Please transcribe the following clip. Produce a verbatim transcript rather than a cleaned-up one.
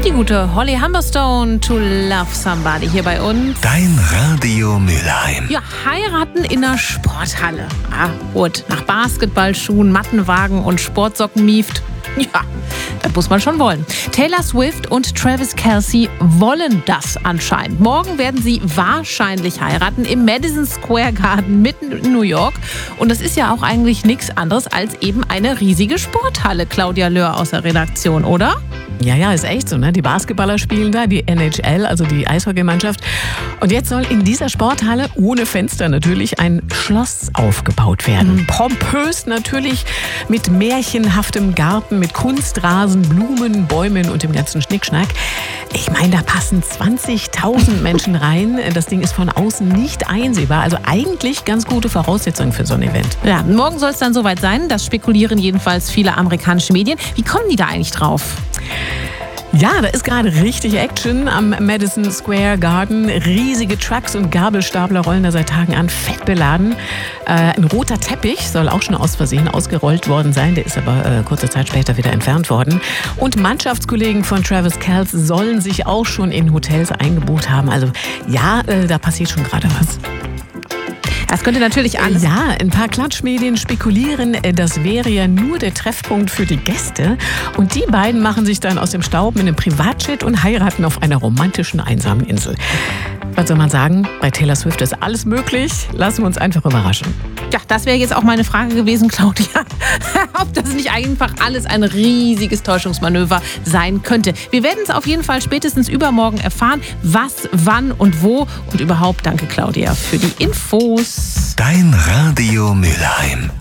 Die gute Holly Humberstone, To Love Somebody, hier bei uns. Dein Radio Mülheim. Ja, heiraten in der Sporthalle. Ah, gut, nach Basketballschuhen, Mattenwagen und Sportsocken mieft. Ja, das muss man schon wollen. Taylor Swift und Travis Kelce wollen das anscheinend. Morgen werden sie wahrscheinlich heiraten im Madison Square Garden mitten in New York. Und das ist ja auch eigentlich nichts anderes als eben eine riesige Sporthalle, Claudia Löhr aus der Redaktion, oder? Ja, ja, ist echt so, ne? Die Basketballer spielen da, die N H L, also die Eishockeymannschaft. Und jetzt soll in dieser Sporthalle, ohne Fenster natürlich, ein Schloss aufgebaut werden. Mhm. Pompös natürlich, mit märchenhaftem Garten, mit Kunstrasen, Blumen, Bäumen und dem ganzen Schnickschnack. Ich meine, da passen zwanzigtausend Menschen rein. Das Ding ist von außen nicht einsehbar. Also eigentlich ganz gute Voraussetzungen für so ein Event. Ja, morgen soll es dann soweit sein. Das spekulieren jedenfalls viele amerikanische Medien. Wie kommen die da eigentlich drauf? Ja, da ist gerade richtig Action am Madison Square Garden. Riesige Trucks und Gabelstapler rollen da seit Tagen an, fett beladen. Äh, ein roter Teppich soll auch schon aus Versehen ausgerollt worden sein. Der ist aber äh, kurze Zeit später wieder entfernt worden. Und Mannschaftskollegen von Travis Kelce sollen sich auch schon in Hotels eingebucht haben. Also ja, äh, da passiert schon gerade was. Das könnte natürlich alles. Ja, ein paar Klatschmedien spekulieren, das wäre ja nur der Treffpunkt für die Gäste. Und die beiden machen sich dann aus dem Staub mit einem Privatjet und heiraten auf einer romantischen, einsamen Insel. Was soll man sagen? Bei Taylor Swift ist alles möglich. Lassen wir uns einfach überraschen. Ja, das wäre jetzt auch meine Frage gewesen, Claudia. Ob das nicht einfach alles ein riesiges Täuschungsmanöver sein könnte. Wir werden es auf jeden Fall spätestens übermorgen erfahren, was, wann und wo. Und überhaupt danke, Claudia, für die Infos. Dein Radio Mülheim.